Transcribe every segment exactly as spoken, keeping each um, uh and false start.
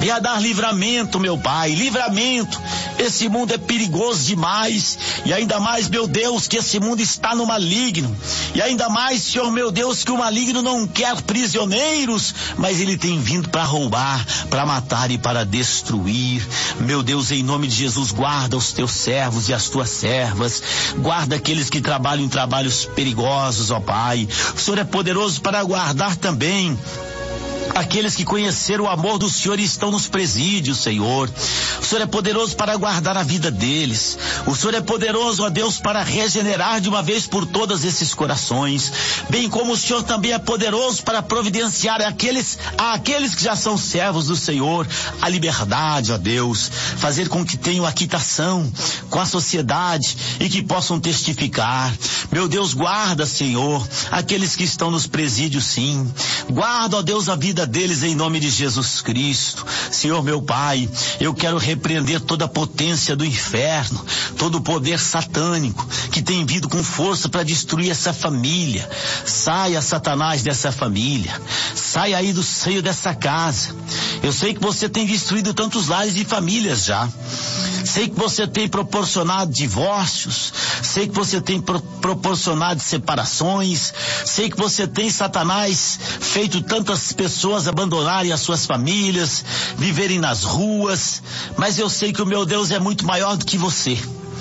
venha dar livramento, meu Pai, livramento. Esse mundo é perigoso demais, e ainda mais, meu Deus, que esse mundo está no maligno, e ainda mais, Senhor, meu Deus, que o maligno não quer prisioneiros, mas ele tem vindo para roubar, para matar e para destruir. Meu Deus, em nome de Jesus, guarda os teus servos e as tuas servas, guarda aqueles que trabalham em trabalhos perigosos, ó Pai. O Senhor é poderoso para guardar também aqueles que conheceram o amor do Senhor e estão nos presídios, Senhor. O Senhor é poderoso para guardar a vida deles. O Senhor é poderoso, ó Deus, para regenerar de uma vez por todas esses corações. Bem como o Senhor também é poderoso para providenciar àqueles, àqueles que já são servos do Senhor a liberdade, ó Deus. Fazer com que tenham a quitação com a sociedade e que possam testificar. Meu Deus, guarda, Senhor, aqueles que estão nos presídios, sim. Guarda, ó Deus, a vida deles em nome de Jesus Cristo. Senhor, meu Pai, eu quero repreender toda a potência do inferno, todo o poder satânico que tem vindo com força para destruir essa família. Saia, Satanás, dessa família. Saia aí do seio dessa casa. Eu sei que você tem destruído tantos lares e famílias já. Sei que você tem proporcionado divórcios, sei que você tem pro, proporcionado separações, sei que você tem, Satanás, feito tantas pessoas abandonarem as suas famílias, viverem nas ruas, mas eu sei que o meu Deus é muito maior do que você.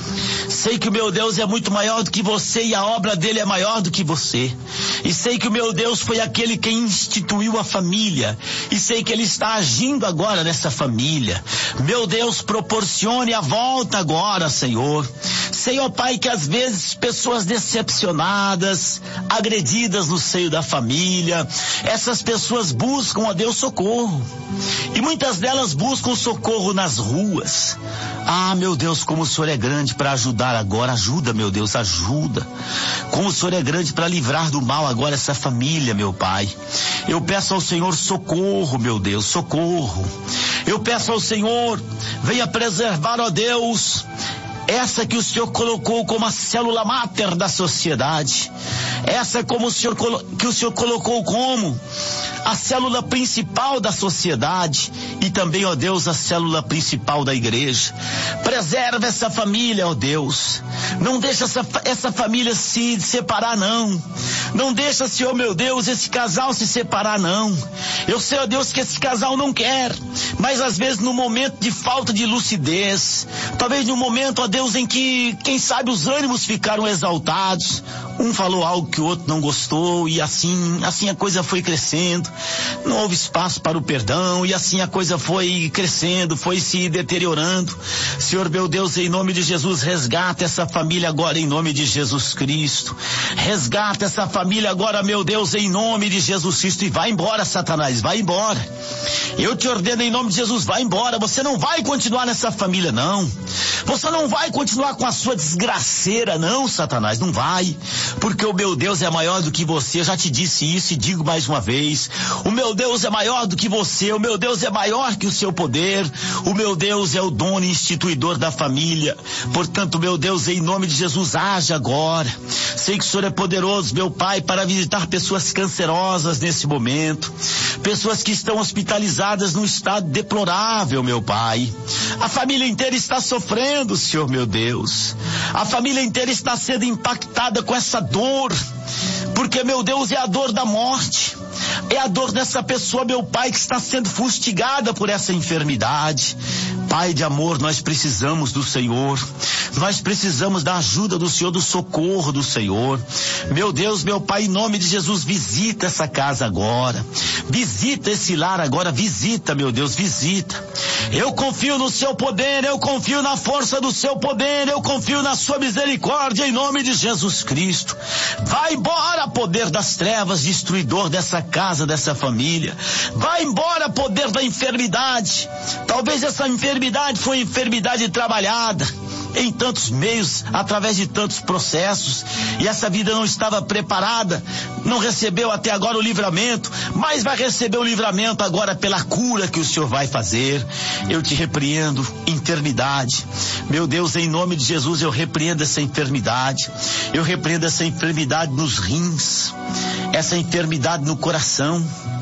Sei que o meu Deus é muito maior do que você e a obra dele é maior do que você. E sei que o meu Deus foi aquele que instituiu a família. E sei que ele está agindo agora nessa família. Meu Deus, proporcione a volta agora, Senhor. Sei, ó Pai, que às vezes pessoas decepcionadas, agredidas no seio da família, essas pessoas buscam, ó Deus, socorro. E muitas delas buscam socorro nas ruas. Ah, meu Deus, como o Senhor é grande para ajudar agora. Ajuda, meu Deus, ajuda. Como o Senhor é grande para livrar do mal agora essa família, meu Pai. Eu peço ao Senhor socorro, meu Deus, socorro. Eu peço ao Senhor, venha preservar, ó Deus, essa que o Senhor colocou como a célula máter da sociedade. Essa como o Senhor, que o Senhor colocou como a célula principal da sociedade e também, ó Deus, a célula principal da igreja. Preserva essa família, ó Deus. Não deixa essa, essa família se separar, não. Não deixa, Senhor, meu Deus, esse casal se separar, não. Eu sei, ó Deus, que esse casal não quer, mas às vezes no momento de falta de lucidez, talvez no momento, ó Deus, em que, quem sabe, os ânimos ficaram exaltados, um falou algo que o outro não gostou e assim, assim a coisa foi crescendo, não houve espaço para o perdão e assim a coisa foi crescendo, foi se deteriorando. Senhor, meu Deus, em nome de Jesus, resgata essa família agora em nome de Jesus Cristo. Resgata essa família agora, meu Deus, em nome de Jesus Cristo, e vai embora, Satanás, vai embora. Eu te ordeno em nome de Jesus, vai embora. Você não vai continuar nessa família, não. Você não vai continuar com a sua desgraceira, não, Satanás, não vai. Porque o meu Deus é maior do que você. Eu já te disse isso e digo mais uma vez. O meu Deus é maior do que você. O meu Deus é maior que o seu poder. O meu Deus é o dono e instituidor da família. Portanto, meu Deus, em nome de Jesus, age agora. Sei que o Senhor é poderoso, meu Pai, para visitar pessoas cancerosas nesse momento. Pessoas que estão hospitalizadas num estado deplorável, meu Pai. A família inteira está sofrendo, Senhor, meu Deus. A família inteira está sendo impactada com essa dor, porque, meu Deus, é a dor da morte. É a dor dessa pessoa, meu Pai, que está sendo fustigada por essa enfermidade. Pai de amor, nós precisamos do Senhor. Nós precisamos da ajuda do Senhor, do socorro do Senhor. Meu Deus, meu Pai, em nome de Jesus, visita essa casa agora. Visita esse lar agora, visita, meu Deus, visita. Eu confio no seu poder, eu confio na força do seu poder, eu confio na sua misericórdia em nome de Jesus Cristo. Vai embora, poder das trevas, destruidor dessa casa, dessa família. Vai embora, poder da enfermidade. Talvez essa enfermidade foi enfermidade trabalhada em tantos meios, através de tantos processos, e essa vida não estava preparada, não recebeu até agora o livramento, mas vai receber o livramento agora pela cura que o Senhor vai fazer. Eu te repreendo, enfermidade. Meu Deus, em nome de Jesus, eu repreendo essa enfermidade. Eu repreendo essa enfermidade nos rins, essa enfermidade no coração.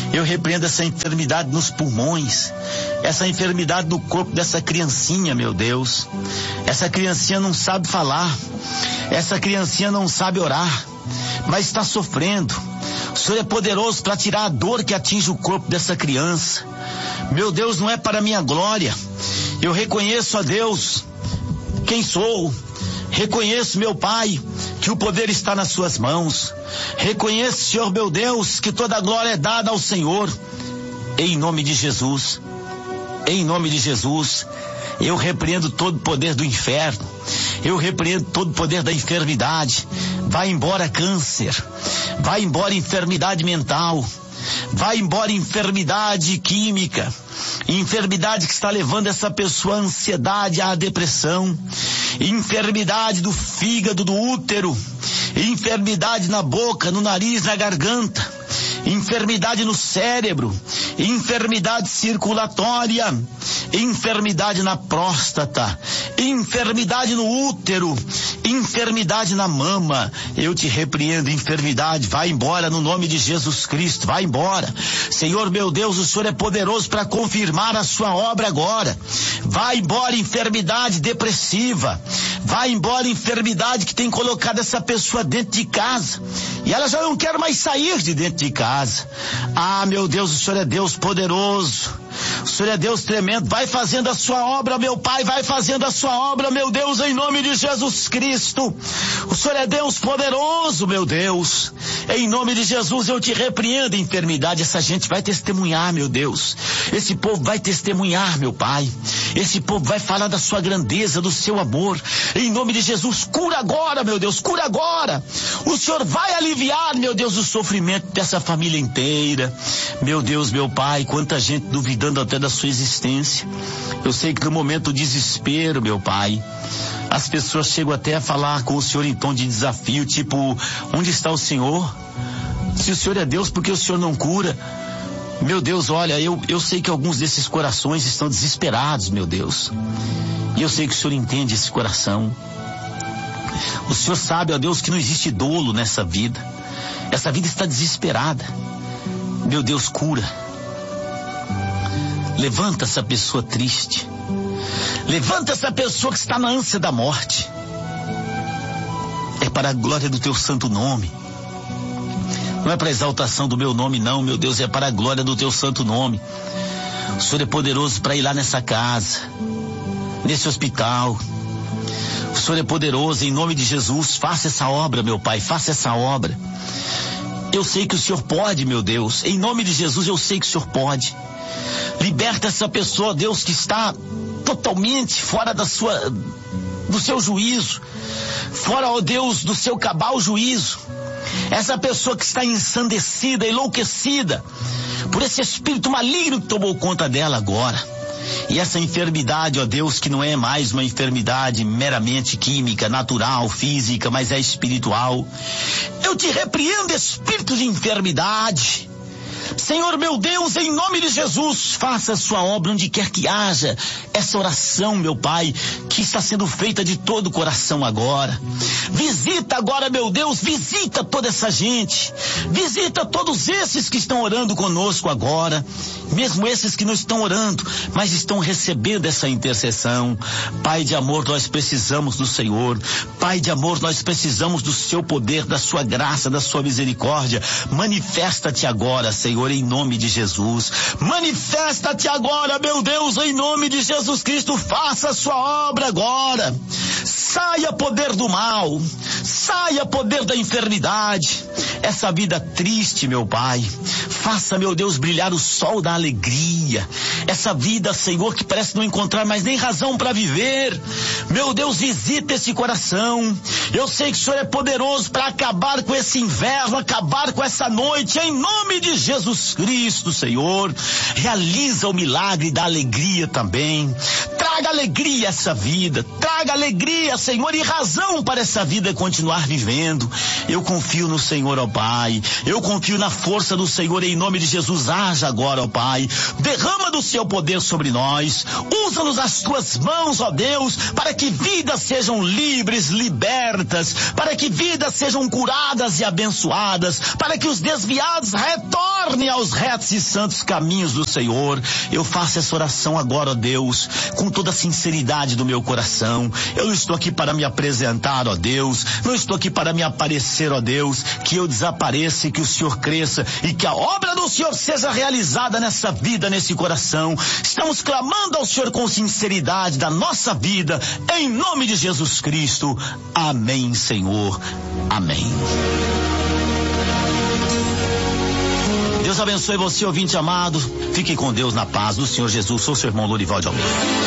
Eu repreendo essa enfermidade nos pulmões, essa enfermidade no corpo dessa criancinha, meu Deus. Essa criancinha não sabe falar, essa criancinha não sabe orar, mas está sofrendo. O Senhor é poderoso para tirar a dor que atinge o corpo dessa criança. Meu Deus, não é para minha glória. Eu reconheço, a Deus, quem sou. Reconheço, meu Pai, que o poder está nas suas mãos. Reconheço, Senhor meu Deus, que toda a glória é dada ao Senhor. Em nome de Jesus, em nome de Jesus, eu repreendo todo o poder do inferno. Eu repreendo todo o poder da enfermidade. Vai embora câncer, vai embora enfermidade mental, vai embora enfermidade química, enfermidade que está levando essa pessoa à ansiedade, à depressão, enfermidade do fígado, do útero, enfermidade na boca, no nariz, na garganta, enfermidade no cérebro, enfermidade circulatória, enfermidade na próstata, enfermidade no útero, enfermidade na mama. Eu te repreendo, enfermidade, vai embora no nome de Jesus Cristo, vai embora. Senhor meu Deus, o Senhor é poderoso para confirmar a sua obra agora. Vai embora enfermidade depressiva, vai embora enfermidade que tem colocado essa pessoa dentro de casa e ela já não quer mais sair de dentro de casa. Ah, meu Deus, o Senhor é Deus poderoso, o Senhor é Deus tremendo. Vai fazendo a sua obra, meu Pai, vai fazendo a sua obra, meu Deus, em nome de Jesus Cristo. O Senhor é Deus poderoso, meu Deus. Em nome de Jesus eu te repreendo, enfermidade. Essa gente vai testemunhar, meu Deus. Esse povo vai testemunhar, meu Pai. Esse povo vai falar da sua grandeza, do seu amor. Em nome de Jesus, cura agora, meu Deus, cura agora. O Senhor vai aliviar, meu Deus, o sofrimento dessa família inteira. Meu Deus, meu Pai, quanta gente duvidando até da sua existência. Eu sei que no momento do desespero, meu Pai, as pessoas chegam até a falar com o Senhor em tom de desafio, tipo, onde está o Senhor? Se o Senhor é Deus, por que o Senhor não cura? Meu Deus, olha, eu, eu sei que alguns desses corações estão desesperados, meu Deus. E eu sei que o Senhor entende esse coração. O Senhor sabe, ó Deus, que não existe dolo nessa vida. Essa vida está desesperada. Meu Deus, cura. Levanta essa pessoa triste. Levanta essa pessoa que está na ânsia da morte. É para a glória do teu santo nome. Não é para a exaltação do meu nome, não, meu Deus, é para a glória do teu santo nome. O Senhor é poderoso para ir lá nessa casa, nesse hospital. O Senhor é poderoso, em nome de Jesus. Faça essa obra, meu Pai, faça essa obra. Eu sei que o Senhor pode, meu Deus. Em nome de Jesus, eu sei que o Senhor pode. Liberta essa pessoa, Deus, que está totalmente fora da sua, do seu juízo. Fora, ó Deus, do seu cabal juízo. Essa pessoa que está ensandecida, enlouquecida por esse espírito maligno que tomou conta dela agora. E essa enfermidade, ó Deus, que não é mais uma enfermidade meramente química, natural, física, mas é espiritual. Eu te repreendo, espírito de enfermidade. Senhor meu Deus, em nome de Jesus, faça a sua obra onde quer que haja essa oração, meu Pai, que está sendo feita de todo o coração agora. Visita agora, meu Deus, visita toda essa gente, visita todos esses que estão orando conosco agora, mesmo esses que não estão orando, mas estão recebendo essa intercessão. Pai de amor, nós precisamos do Senhor. Pai de amor, nós precisamos do seu poder, da sua graça, da sua misericórdia. Manifesta-te agora, Senhor, em nome de Jesus. Manifesta-te agora, meu Deus, em nome de Jesus Cristo. Faça a sua obra agora. Saia poder do mal, saia poder da enfermidade, essa vida triste, meu Pai. Faça, meu Deus, brilhar o sol da alegria. Essa vida, Senhor, que parece não encontrar mais nem razão para viver. Meu Deus, visita esse coração. Eu sei que o Senhor é poderoso para acabar com esse inverno, acabar com essa noite, em nome de Jesus Cristo, Senhor. Realiza o milagre da alegria também. Traga Traga alegria a essa vida, traga alegria, Senhor, e razão para essa vida continuar vivendo. Eu confio no Senhor, ó Pai, eu confio na força do Senhor, em nome de Jesus. Haja agora, ó Pai, derrama do seu poder sobre nós, usa-nos as tuas mãos, ó Deus, para que vidas sejam livres, libertas, para que vidas sejam curadas e abençoadas, para que os desviados retornem aos retos e santos caminhos do Senhor. Eu faço essa oração agora, ó Deus, com toda a sinceridade do meu coração. Eu não estou aqui para me apresentar, ó Deus, não estou aqui para me aparecer, ó Deus, que eu desapareça e que o Senhor cresça e que a obra do Senhor seja realizada nessa vida, nesse coração. Estamos clamando ao Senhor com sinceridade da nossa vida, em nome de Jesus Cristo. Amém, Senhor. Amém. Deus abençoe você, ouvinte amado. Fique com Deus na paz do Senhor Jesus. Sou seu irmão Lorival de Almeida.